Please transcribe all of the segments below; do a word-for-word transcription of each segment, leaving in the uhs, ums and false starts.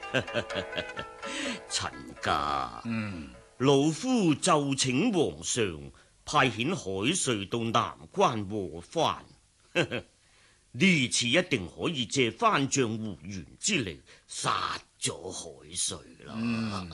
陳家， 嗯， 老夫就請皇上派遣海瑞到南關和番。呢次一定可以借翻賬湖緣之力殺咗海瑞啦！ 嗯、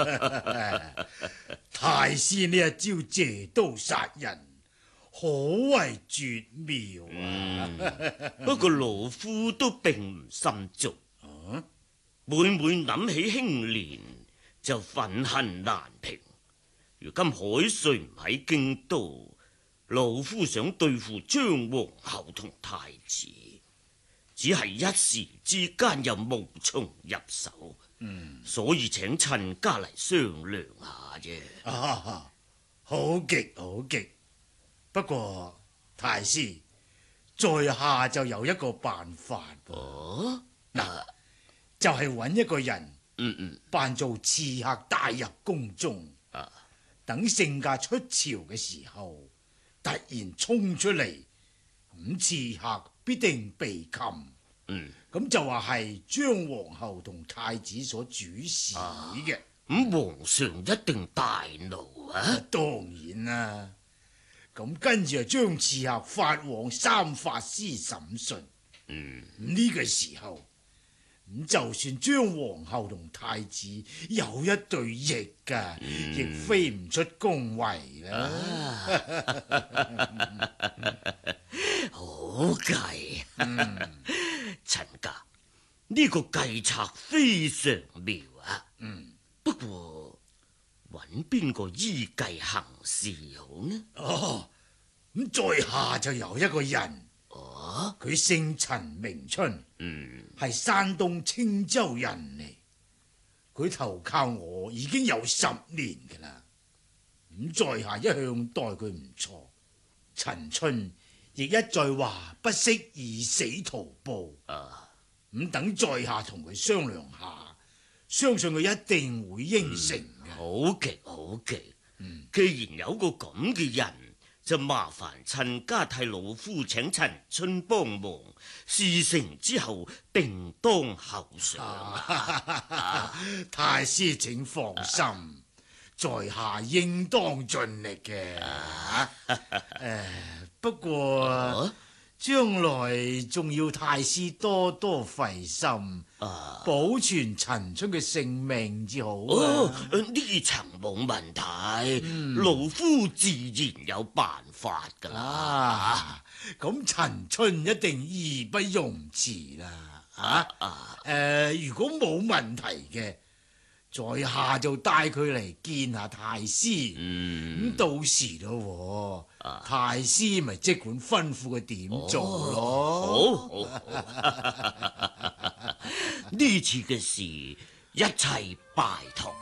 太師呢一招借刀殺人，可謂絕妙啊！ 嗯、不過老夫都並唔心足， 啊、 每每諗起興年就憤恨難平。如今海瑞唔喺京都，老夫想對付張皇后同太子，只係一時之間又無從入手， 嗯， 所以請陳家嚟商量下啫。 啊，好極好極。不過太師在下就有一個辦法。 哦， 嗱、啊，就係、是、揾一個人， 嗯嗯， 扮做刺客帶入宮中， 啊， 等聖駕出朝嘅時候，突然衝出嚟，咁刺客必定被擒。 嗯， 咁就話係張皇后同太子所主使嘅。咁、 啊嗯、皇上一定大怒啊！ 啊當然啦。咁跟住就將刺客發往三法司審訊。 嗯， 呢個時候，咁就算張皇后同太子有一對翼噶， 嗯、 亦飛唔出宮位啦。 好計， 嗯， 陳家呢個計策非常妙啊。 嗯， 不過揾邊個依計行事好呢？ 哦，咁在下就有一個人。 哦， 佢姓陳名春， 嗯， 係山東青州人嚟。佢投靠我已經有十年噶啦。咁在下一向待佢唔錯。陳春亦一再話不惜以死圖報。 啊， 咁等在下同佢商量下，相信佢一定會應承嘅。 好極好極。 嗯， 既然有個咁嘅人，就麻煩陳家替老夫請陳春幫忙，事成之後定當後賞。 啊、太師請放心，啊、在下應當盡力嘅。誒、啊呃，不過、啊、將來仲要太師多多費心，啊、保存陳春嘅性命至好。哦， 呢層冇問題， 嗯、 老夫自然有辦法噶啦。 咁陳春一定義不容辭啦。啊，誒、 啊呃，如果冇問題嘅，在下就帶佢嚟見下太師。 嗯， 咁到時咯， 啊、 太師咪即管吩咐佢點做咯。 哦、好好好，呢次嘅事一切拜託。